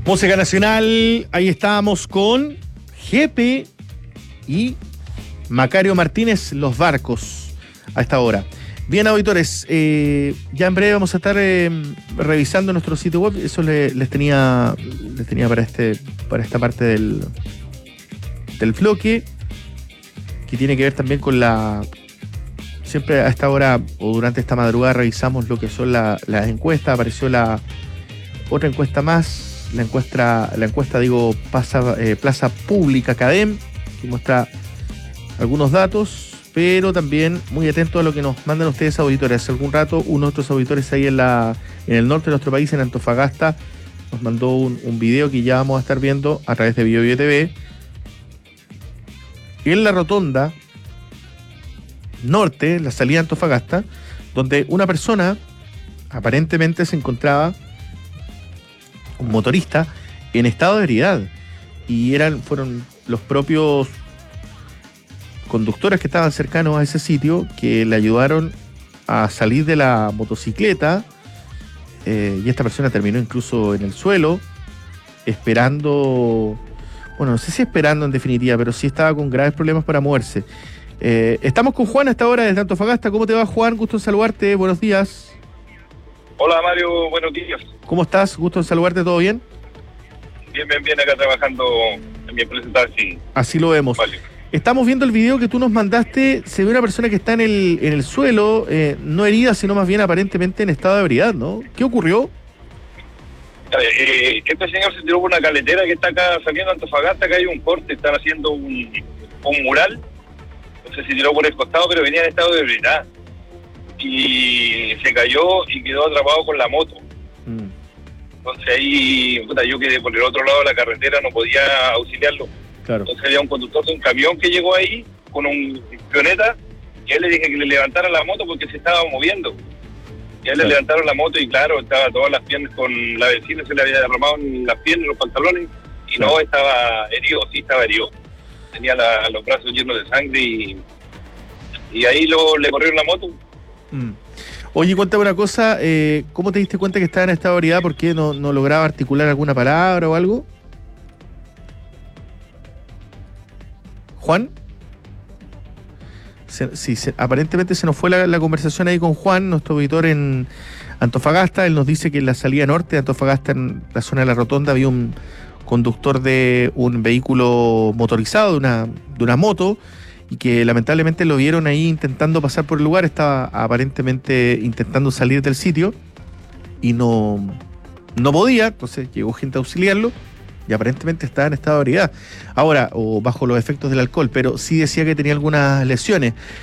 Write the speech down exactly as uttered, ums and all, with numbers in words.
Música nacional, ahí estábamos con Jepe y Macario Martínez, Los Barcos, a esta hora. Bien, auditores, eh, ya en breve vamos a estar eh, revisando nuestro sitio web. Eso le, les tenía les tenía para este para esta parte del, del bloque, que tiene que ver también con la... Siempre a esta hora o durante esta madrugada revisamos lo que son la, las encuestas. Apareció la otra encuesta más. La encuesta, la encuesta digo, pasa, eh, Plaza Pública Cadem, que muestra algunos datos, pero también muy atento a lo que nos mandan ustedes, auditores. Hace algún rato, uno de nuestros auditores ahí en, la, en el norte de nuestro país, en Antofagasta, nos mandó un, un video que ya vamos a estar viendo a través de BioBio T V. En la rotonda norte, la salida de Antofagasta, donde una persona aparentemente se encontraba, un motorista, en estado de ebriedad, y eran fueron los propios conductores que estaban cercanos a ese sitio que le ayudaron a salir de la motocicleta, eh, y esta persona terminó incluso en el suelo esperando, bueno, no sé si esperando en definitiva, pero sí estaba con graves problemas para moverse. Eh, estamos con Juan a esta hora desde Antofagasta. ¿Cómo te va, Juan? Gusto en saludarte, buenos días. Hola Mario, buenos días. ¿Cómo estás? Gusto en saludarte, ¿todo bien? Bien, bien, bien, acá trabajando en mi empresa taxi. Así lo vemos. Vale. Estamos viendo el video que tú nos mandaste. Se ve una persona que está en el, en el suelo, eh, no herida, sino más bien aparentemente en estado de ebriedad, ¿no? ¿Qué ocurrió? Eh, este señor se tiró por una caletera que está acá saliendo de Antofagasta. Acá hay un corte, están haciendo un, un mural. Entonces se tiró por el costado, pero venía en estado de ebriedad. Y se cayó y quedó atrapado con la moto. Mm. Entonces ahí, puta, yo quedé por el otro lado de la carretera, no podía auxiliarlo. Claro. Entonces había un conductor de un camión que llegó ahí con un pioneta, y a él le dije que le levantara la moto porque se estaba moviendo. Y a él claro. le levantaron la moto y claro, estaba todas las piernas con la benzina, se le había derramado en las piernas, en los pantalones, y claro. no, estaba herido, sí estaba herido. Tenía la, los brazos llenos de sangre y, y ahí lo, le corrieron la moto. Mm. Oye, cuéntame una cosa, eh, ¿cómo te diste cuenta que estaba en estado de ebriedad? ¿Por qué no, no lograba articular alguna palabra o algo? ¿Juan? Se, sí, se, aparentemente se nos fue la, la conversación ahí con Juan, nuestro auditor en Antofagasta. Él nos dice que en la salida norte de Antofagasta, en la zona de la rotonda, había un conductor de un vehículo motorizado, de una, de una moto, y que lamentablemente lo vieron ahí intentando pasar por el lugar. Estaba aparentemente intentando salir del sitio y no, no podía, entonces llegó gente a auxiliarlo y aparentemente estaba en estado de ebriedad. Ahora, o bajo los efectos del alcohol, pero sí decía que tenía algunas lesiones.